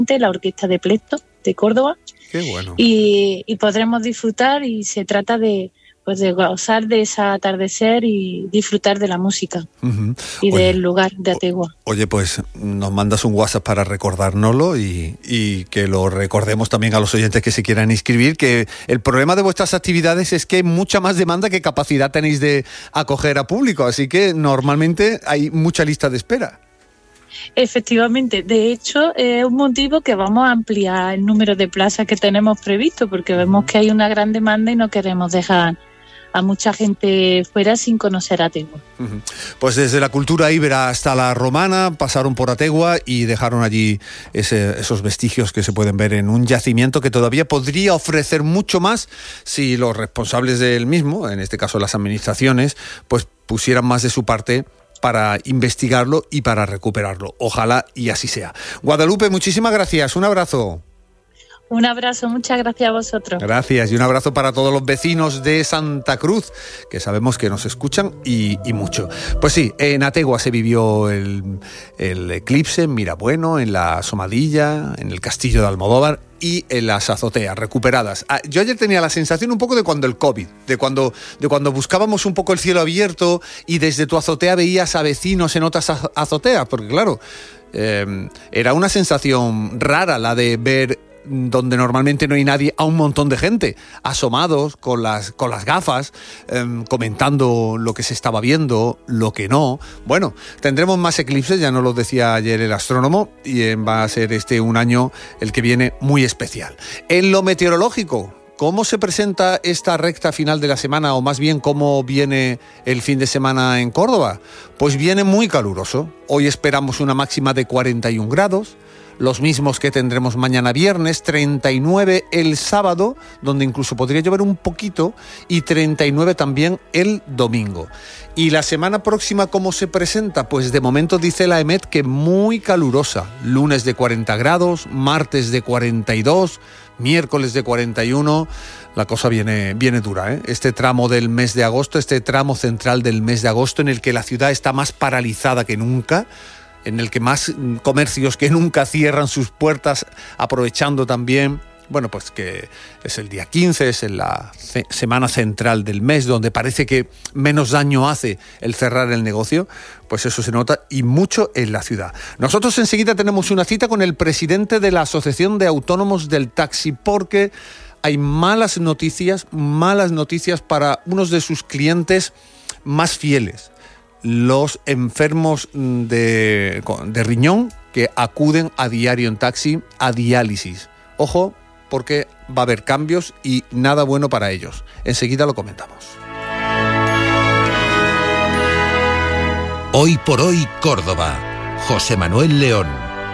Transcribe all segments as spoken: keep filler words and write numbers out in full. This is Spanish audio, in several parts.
la Orquesta de Plesto de Córdoba. Qué bueno. Y, y podremos disfrutar, y se trata de, pues de gozar de ese atardecer y disfrutar de la música uh-huh. y oye, del lugar de Ategua. Oye, pues nos mandas un WhatsApp para recordárnoslo y, y que lo recordemos también a los oyentes que se quieran inscribir, que el problema de vuestras actividades es que hay mucha más demanda que capacidad tenéis de acoger a público, así que normalmente hay mucha lista de espera. Efectivamente, de hecho es un motivo que vamos a ampliar el número de plazas que tenemos previsto, porque vemos que hay una gran demanda y no queremos dejar a mucha gente fuera sin conocer Ategua. Uh-huh. Pues desde la cultura íbera hasta la romana pasaron por Ategua y dejaron allí ese, esos vestigios que se pueden ver en un yacimiento que todavía podría ofrecer mucho más si los responsables del mismo, en este caso las administraciones, pues pusieran más de su parte para investigarlo y para recuperarlo. Ojalá y así sea. Guadalupe, muchísimas gracias. Un abrazo. Un abrazo, muchas gracias a vosotros. Gracias, y un abrazo para todos los vecinos de Santa Cruz, que sabemos que nos escuchan y, y mucho. Pues sí, en Ategua se vivió el, el eclipse, en Mirabueno, en la Somadilla, en el Castillo de Almodóvar y en las azoteas recuperadas. Yo ayer tenía la sensación un poco de cuando el COVID, de cuando, de cuando buscábamos un poco el cielo abierto y desde tu azotea veías a vecinos en otras azoteas, porque claro, eh, era una sensación rara la de ver donde normalmente no hay nadie, a un montón de gente asomados con las, con las gafas, eh, comentando lo que se estaba viendo, lo que no. Bueno, tendremos más eclipses, ya nos lo decía ayer el astrónomo, y eh, va a ser este un año el que viene muy especial. En lo meteorológico, ¿cómo se presenta esta recta final de la semana, o más bien cómo viene el fin de semana en Córdoba? Pues viene muy caluroso. Hoy esperamos una máxima de cuarenta y un grados, los mismos que tendremos mañana viernes, treinta y nueve el sábado, donde incluso podría llover un poquito, y treinta y nueve también el domingo. ¿Y la semana próxima cómo se presenta? Pues de momento dice la EMET que muy calurosa. Lunes de cuarenta grados, martes de cuarenta y dos, miércoles de cuarenta y uno. La cosa viene, viene dura, ¿eh? Este tramo del mes de agosto, este tramo central del mes de agosto, en el que la ciudad está más paralizada que nunca, en el que más comercios que nunca cierran sus puertas, aprovechando también, bueno, pues que es el día quince, es en la ce- semana central del mes, donde parece que menos daño hace el cerrar el negocio, pues eso se nota, y mucho en la ciudad. Nosotros enseguida tenemos una cita con el presidente de la Asociación de Autónomos del Taxi, porque hay malas noticias, malas noticias para unos de sus clientes más fieles, los enfermos de, de riñón que acuden a diario en taxi a diálisis. Ojo, porque va a haber cambios y nada bueno para ellos. Enseguida lo comentamos. Hoy por hoy, Córdoba. José Manuel León.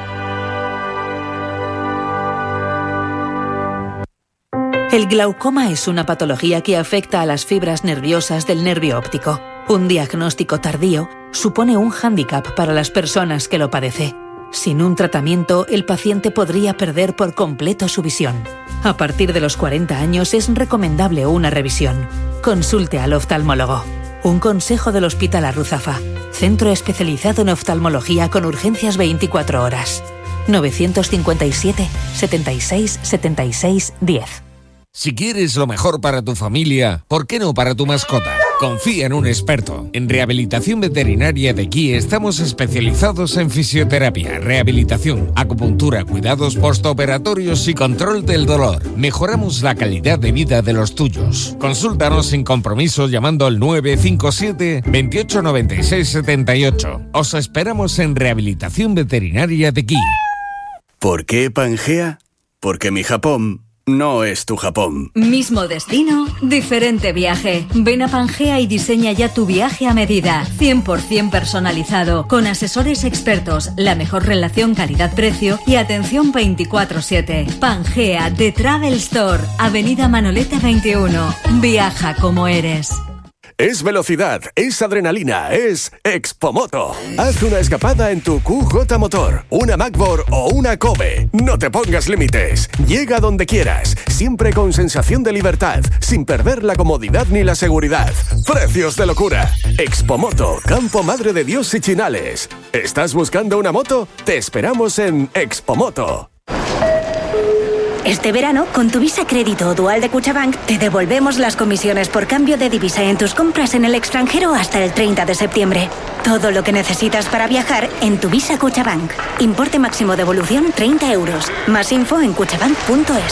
El glaucoma es una patología que afecta a las fibras nerviosas del nervio óptico. Un diagnóstico tardío supone un hándicap para las personas que lo padecen. Sin un tratamiento, el paciente podría perder por completo su visión. A partir de los cuarenta años es recomendable una revisión. Consulte al oftalmólogo. Un consejo del Hospital Arruzafa, centro especializado en oftalmología con urgencias veinticuatro horas. novecientos cincuenta y siete, setenta y seis, setenta y seis, diez. Si quieres lo mejor para tu familia, ¿por qué no para tu mascota? Confía en un experto. En Rehabilitación Veterinaria de Aquí estamos especializados en fisioterapia, rehabilitación, acupuntura, cuidados postoperatorios y control del dolor. Mejoramos la calidad de vida de los tuyos. Consúltanos sin compromiso llamando al nueve cinco siete, veintiocho noventa y seis setenta y ocho. Os esperamos en Rehabilitación Veterinaria de Aquí. ¿Por qué Pangea? Porque mi Japón no es tu Japón. Mismo destino, diferente viaje. Ven a Pangea y diseña ya tu viaje a medida. cien por ciento personalizado, con asesores expertos, la mejor relación calidad-precio y atención veinticuatro siete. Pangea, The Travel Store, Avenida Manolete veintiuno. Viaja como eres. Es velocidad, es adrenalina, es Expomoto. Haz una escapada en tu Q J Motor, una MacBook o una Kobe. No te pongas límites. Llega donde quieras, siempre con sensación de libertad, sin perder la comodidad ni la seguridad. Precios de locura. Expomoto, Campo Madre de Dios y Chinales. ¿Estás buscando una moto? Te esperamos en Expomoto. Este verano, con tu Visa Crédito o Dual de Cuchabank, te devolvemos las comisiones por cambio de divisa en tus compras en el extranjero hasta el treinta de septiembre. Todo lo que necesitas para viajar en tu Visa Cuchabank. Importe máximo de devolución treinta euros. Más info en cuchabank punto es.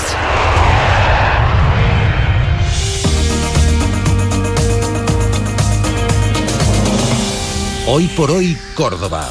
Hoy por hoy, Córdoba.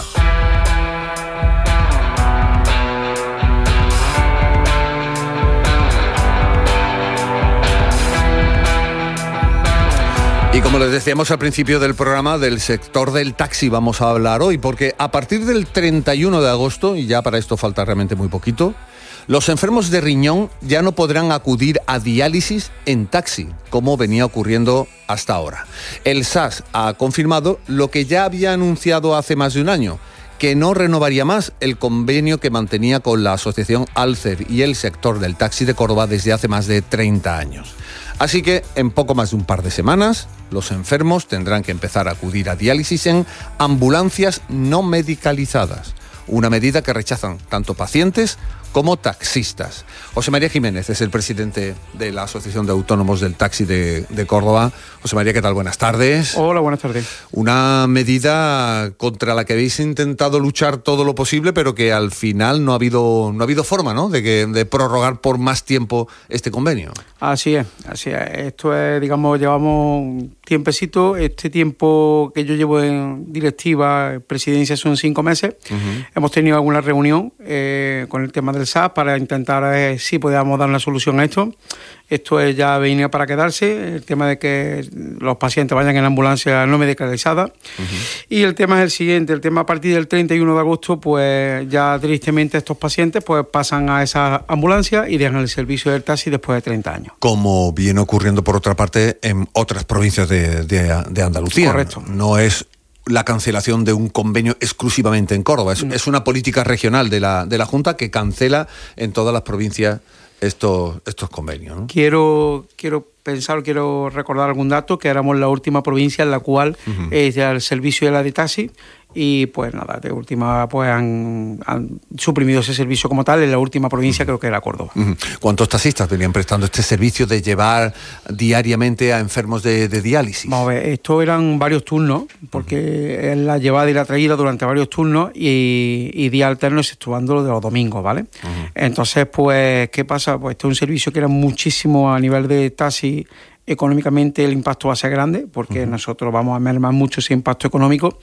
Y como les decíamos al principio del programa, del sector del taxi vamos a hablar hoy, porque a partir del treinta y uno de agosto, y ya para esto falta realmente muy poquito, los enfermos de riñón ya no podrán acudir a diálisis en taxi, como venía ocurriendo hasta ahora. El S A S ha confirmado lo que ya había anunciado hace más de un año, que no renovaría más el convenio que mantenía con la asociación Alcer y el sector del taxi de Córdoba desde hace más de treinta años. Así que en poco más de un par de semanas, los enfermos tendrán que empezar a acudir a diálisis en ambulancias no medicalizadas, una medida que rechazan tanto pacientes como taxistas. José María Jiménez es el presidente de la Asociación de Autónomos del Taxi de, de Córdoba. José María, ¿qué tal? Buenas tardes. Hola, buenas tardes. Una medida contra la que habéis intentado luchar todo lo posible, pero que al final no ha habido, no ha habido forma, ¿no?, de, que, de prorrogar por más tiempo este convenio. Así es, así es. Esto es, digamos, llevamos un tiempecito. Este tiempo que yo llevo en directiva, presidencia, son cinco meses. Uh-huh. Hemos tenido alguna reunión eh, con el tema del S A S para intentar eh, si podíamos dar una solución a esto. Esto es ya venía para quedarse, el tema de que los pacientes vayan en ambulancia no medicalizada. Uh-huh. Y el tema es el siguiente, el tema a partir del treinta y uno de agosto, pues ya tristemente estos pacientes pues pasan a esa ambulancia y dejan el servicio del taxi después de treinta años. Como viene ocurriendo por otra parte en otras provincias de, de, de Andalucía. Correcto. No es la cancelación de un convenio exclusivamente en Córdoba, es, no. es una política regional de la, de la Junta que cancela en todas las provincias estos, estos convenios, ¿no? Quiero, quiero pensar, quiero recordar algún dato, que éramos la última provincia en la cual uh-huh. es ya el servicio de la de taxi, y pues nada, de última pues han, han suprimido ese servicio como tal en la última provincia, uh-huh. creo que era Córdoba. Uh-huh. ¿Cuántos taxistas venían prestando este servicio de llevar diariamente a enfermos de, de diálisis? Vamos a ver, esto eran varios turnos, porque uh-huh. es la llevada y la traída durante varios turnos y, y día alterno exceptuando lo de los domingos, ¿vale? Uh-huh. Entonces, pues, ¿qué pasa? Pues este es un servicio que era muchísimo a nivel de taxi. Económicamente el impacto va a ser grande porque uh-huh. nosotros vamos a mermar mucho ese impacto económico.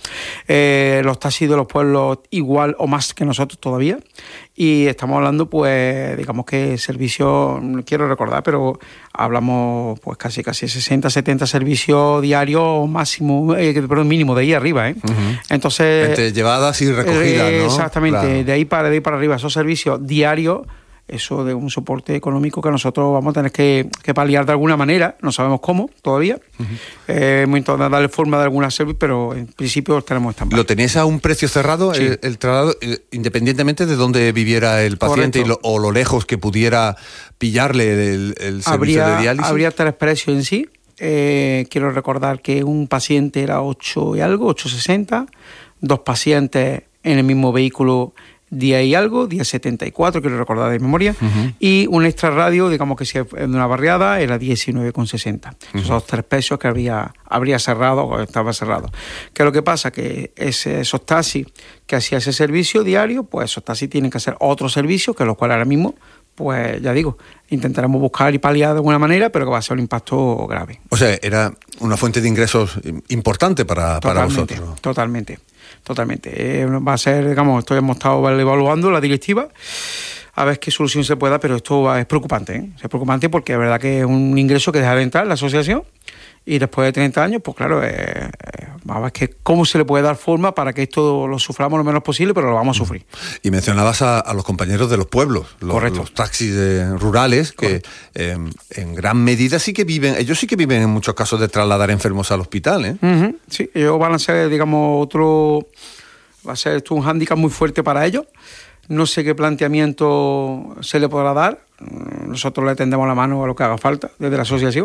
Eh, los taxis de los pueblos igual o más que nosotros todavía, y estamos hablando pues digamos que servicios, no quiero recordar, pero hablamos pues casi casi sesenta, setenta servicios diarios máximo, eh, perdón, mínimo de ahí arriba, ¿eh? Uh-huh. Entonces entre llevadas y recogidas, eh, ¿no? Exactamente, claro. de ahí para de ahí para arriba esos servicios diarios. Eso de un soporte económico que nosotros vamos a tener que, que paliar de alguna manera, no sabemos cómo todavía. Uh-huh. Eh, hemos intentado darle forma de alguna servicio, pero en principio tenemos esta. ¿Lo tenéis a un precio cerrado, sí. el, el traslado, independientemente de dónde viviera el paciente y lo, o lo lejos que pudiera pillarle el, el servicio habría, de diálisis? Habría tres precios en sí. Eh, quiero recordar que un paciente era ocho y algo, ocho sesenta, dos pacientes en el mismo vehículo día y algo, día setenta y cuatro, quiero recordar de memoria, uh-huh. y un extra radio, digamos que si es de una barriada, era diecinueve con sesenta. Uh-huh. Esos son los tres precios que habría, habría cerrado o estaba cerrado. ¿Qué es lo que pasa? Que ese, esos taxis que hacía ese servicio diario, pues esos taxis tienen que hacer otro servicio, que los cuales ahora mismo, pues ya digo, intentaremos buscar y paliar de alguna manera, pero que va a ser un impacto grave. O sea, era una fuente de ingresos importante para, para vosotros. Totalmente. Totalmente. Eh, va a ser, digamos, esto hemos estado evaluando la directiva a ver qué solución se pueda, pero esto va, es preocupante, ¿eh? Es preocupante porque es verdad que es un ingreso que deja de entrar en la asociación y después de treinta años, pues claro, eh, eh, vamos a ver que cómo se le puede dar forma para que esto lo suframos lo menos posible, pero lo vamos a sufrir. Y mencionabas a, a los compañeros de los pueblos, los, los taxis de, rurales, que eh, en gran medida sí que viven, ellos sí que viven en muchos casos de trasladar enfermos al hospital, ¿eh? Uh-huh, sí, ellos van a ser, digamos, otro, va a ser esto un hándicap muy fuerte para ellos. No sé qué planteamiento se le podrá dar, nosotros le tendemos la mano a lo que haga falta desde la asociación,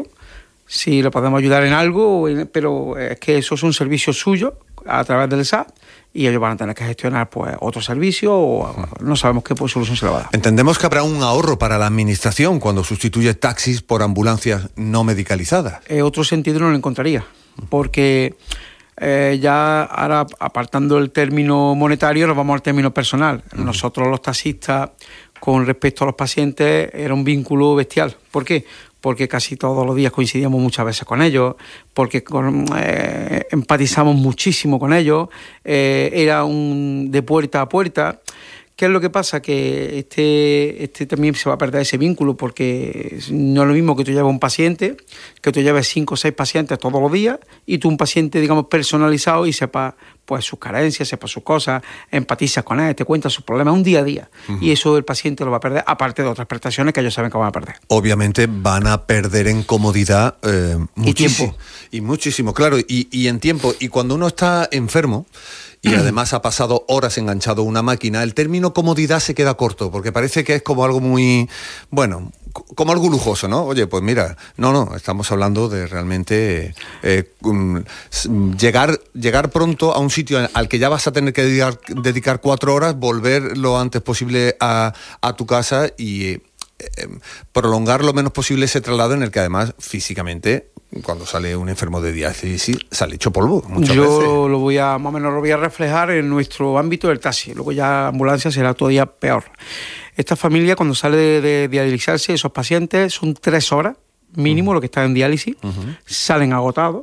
si le podemos ayudar en algo, pero es que eso es un servicio suyo a través del S A S y ellos van a tener que gestionar pues otro servicio o no sabemos qué pues, solución se le va a dar. Entendemos que habrá un ahorro para la administración cuando sustituye taxis por ambulancias no medicalizadas. Eh, otro sentido no lo encontraría, porque eh, ya ahora apartando el término monetario nos vamos al término personal. Uh-huh. Nosotros los taxistas con respecto a los pacientes era un vínculo bestial. ¿Por qué? Porque casi todos los días coincidíamos muchas veces con ellos, porque con, eh, empatizamos muchísimo con ellos, eh, era un de puerta a puerta. ¿Qué es lo que pasa? Que este, este también se va a perder ese vínculo, porque no es lo mismo que tú lleves un paciente, que tú lleves cinco o seis pacientes todos los días, y tú un paciente, digamos, personalizado y sepa pues sus carencias, sepa sus cosas, empatizas con él, te cuentas sus problemas, un día a día. Uh-huh. Y eso el paciente lo va a perder, aparte de otras prestaciones que ellos saben que van a perder. Obviamente van a perder en comodidad eh, y tiempo. Y muchísimo, claro, y, y en tiempo. Y cuando uno está enfermo y además ha pasado horas enganchado a una máquina, el término comodidad se queda corto, porque parece que es como algo muy, bueno, como algo lujoso, ¿no? Oye, pues mira, no, no, estamos hablando de realmente eh, um, llegar, llegar pronto a un sitio al que ya vas a tener que dedicar, dedicar cuatro horas, volver lo antes posible a, a tu casa y eh, eh, prolongar lo menos posible ese traslado en el que además físicamente, cuando sale un enfermo de diálisis, sale hecho polvo muchas Yo veces. Yo lo voy a, más o menos lo voy a reflejar en nuestro ámbito del taxi, luego ya ambulancia será todavía peor. Esta familia, cuando sale de, de dializarse, esos pacientes son tres horas mínimo, uh-huh. lo que están en diálisis, uh-huh. salen agotados.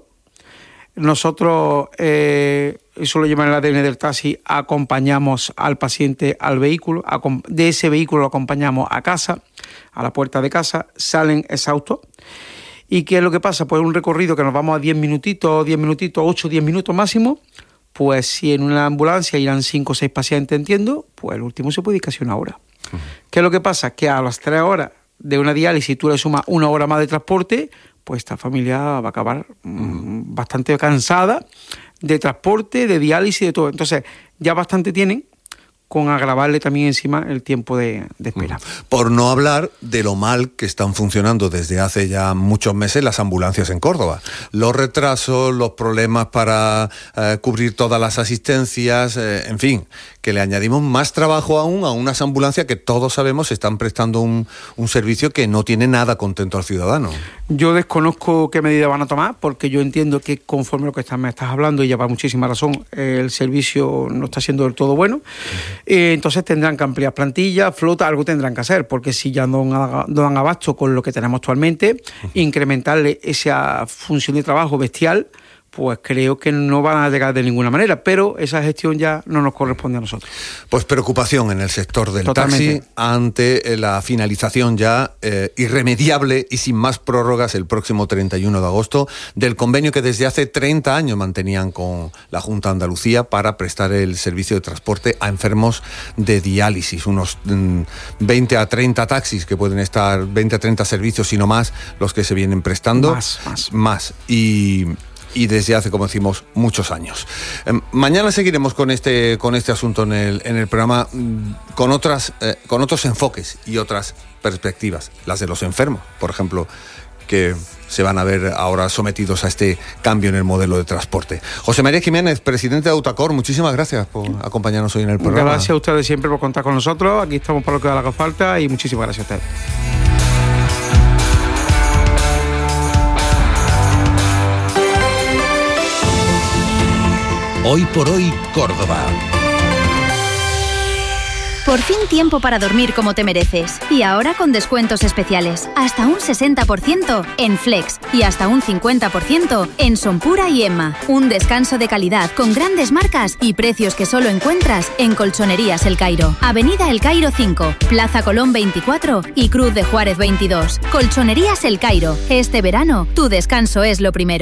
Nosotros, eh, eso lo llaman el A D N del taxi, acompañamos al paciente al vehículo, de ese vehículo lo acompañamos a casa, a la puerta de casa, salen exhaustos. ¿Y qué es lo que pasa? Pues un recorrido que nos vamos a diez minutitos, diez minutitos, ocho, diez minutos máximo, pues si en una ambulancia irán cinco o seis pacientes, entiendo, pues el último se puede ir casi una hora. Uh-huh. ¿Qué es lo que pasa? Que a las tres horas de una diálisis tú le sumas una hora más de transporte, pues esta familia va a acabar mmm, bastante cansada de transporte, de diálisis, de todo. Entonces, ya bastante tienen con agravarle también encima el tiempo de, de espera. Por no hablar de lo mal que están funcionando desde hace ya muchos meses las ambulancias en Córdoba. Los retrasos, los problemas para eh, cubrir todas las asistencias, eh, en fin, que le añadimos más trabajo aún a unas ambulancias que todos sabemos están prestando un, un servicio que no tiene nada contento al ciudadano. Yo desconozco qué medidas van a tomar, porque yo entiendo que conforme lo que estás, me estás hablando, y lleva muchísima razón, el servicio no está siendo del todo bueno. Uh-huh. Eh, entonces tendrán que ampliar plantilla, flota, algo tendrán que hacer, porque si ya no, no dan abasto con lo que tenemos actualmente, uh-huh. incrementarle esa función de trabajo bestial, pues creo que no van a llegar de ninguna manera, pero esa gestión ya no nos corresponde a nosotros. Pues preocupación en el sector del Totalmente. taxi ante la finalización ya eh, irremediable y sin más prórrogas el próximo treinta y uno de agosto del convenio que desde hace treinta años mantenían con la Junta de Andalucía para prestar el servicio de transporte a enfermos de diálisis. Unos mm, veinte a treinta taxis que pueden estar, veinte a treinta servicios y no más los que se vienen prestando. Más, más. Más. Y... y desde hace, como decimos, muchos años. Eh, mañana seguiremos con este, con este asunto en el, en el programa con, otras, eh, con otros enfoques y otras perspectivas, las de los enfermos, por ejemplo, que se van a ver ahora sometidos a este cambio en el modelo de transporte. José María Jiménez, presidente de Autacor, muchísimas gracias por acompañarnos hoy en el programa. Gracias a ustedes siempre por contar con nosotros, aquí estamos para lo que haga falta y muchísimas gracias a ustedes. Hoy por hoy, Córdoba. Por fin tiempo para dormir como te mereces. Y ahora con descuentos especiales. Hasta un sesenta por ciento en Flex y hasta un cincuenta por ciento en Sonpura y Emma. Un descanso de calidad con grandes marcas y precios que solo encuentras en Colchonerías El Cairo. Avenida El Cairo cinco, Plaza Colón veinticuatro y Cruz de Juárez veintidós. Colchonerías El Cairo. Este verano, tu descanso es lo primero.